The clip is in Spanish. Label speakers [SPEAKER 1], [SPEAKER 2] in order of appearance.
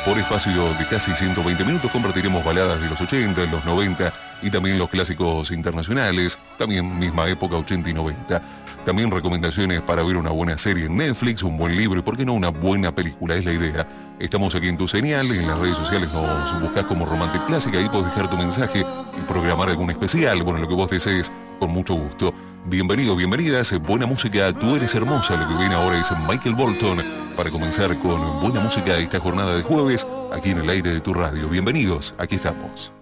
[SPEAKER 1] por espacio de casi 120 minutos compartiremos baladas de los 80, los 90 y también los clásicos internacionales, también misma época 80 y 90. También recomendaciones para ver una buena serie en Netflix, un buen libro y por qué no una buena película, es la idea. Estamos aquí en Tu Señal, en las redes sociales nos buscás como Romantic Clásica, ahí podés dejar tu mensaje y programar algún especial, bueno, lo que vos desees, con mucho gusto. Bienvenidos, bienvenidas, buena música, tú eres hermosa, lo que viene ahora es Michael Bolton, para comenzar con buena música esta jornada de jueves, aquí en el aire de tu radio. Bienvenidos, aquí estamos.